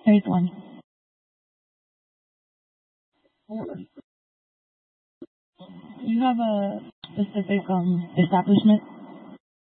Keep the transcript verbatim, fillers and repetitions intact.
Take one. You have a specific um establishment?